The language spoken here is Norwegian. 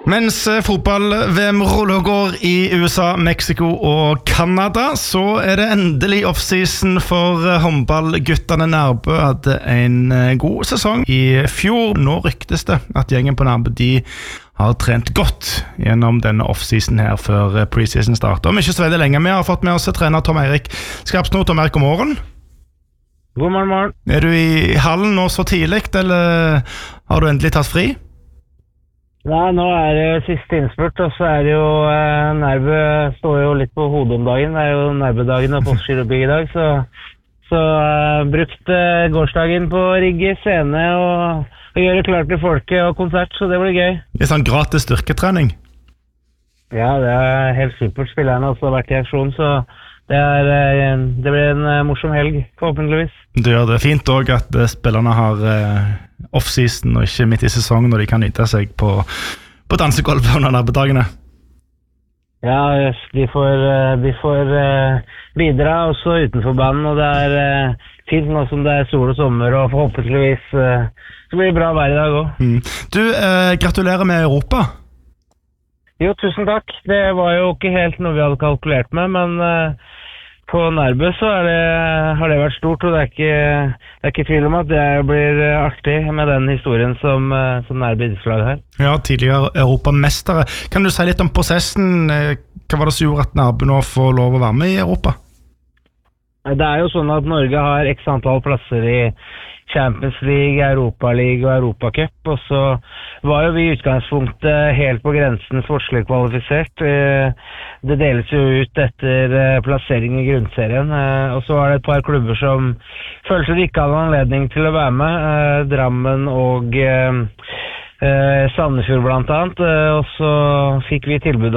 Mens fotball-VM ruller og går i USA, Mexico og Kanada, så det endelig off-season for håndballguttene. Nærbø hadde en god sesong i fjor. Nå ryktes det at gjengen på Nærbø, de har trent godt gjennom denne off-season her før preseason starter. Om ikke så veldig lenge. Vi har fått med oss trener Tom Eirik Skarpsno. Tom Eirik, god morgen. God morgen. Du i hallen nå så tidlig, eller har du endelig tatt fri? Nei, nå det siste innspurt, og så det jo Nærbø står jo litt på hodet om dagen. Det jo Nærbø-dagen og Postgirobygg i dag, så brukt gårsdagen på å rigge scene og gjøre klart til folket og konsert, så det blir gøy. Det sånn gratis styrketrening? Ja, det helt supert. Spillerne har også vært i aksjon, så det blir en morsom helg, forhåpentligvis. Det gjør det fint også at spillerne har off-season og ikke midt i sesong når de kan nyte seg på dansegolvet under Nærbø-dagene. Ja, de får bidra også utenfor banen, og det fint nå som det sol og sommer, og forhåpentligvis så blir det bra vær i dag også. Du, gratulerer med Europa. Jo, tusen takk. Det var jo ikke helt noe vi hadde kalkulert med, men på Nærbø så har det vært stort, og det ikke tvil om at det blir artig med den historien som Nærbø idrettslag har. Ja, tidligere europamestere. Kan du si litt om prosessen? Hva var det som gjorde at Nærbø nå får lov å være med i Europa? Det jo sånn at Norge har x antall plasser i Champions League, Europa League og Europa Cup, og så var jo vi i utgangspunktet helt på grensen sportslig kvalifisert. Det deles jo ut etter plassering i grunnserien, og så var det et par klubber som følte de ikke hadde anledning til å være med, Drammen og Sandefjord blant annet, og så fikk vi tilbud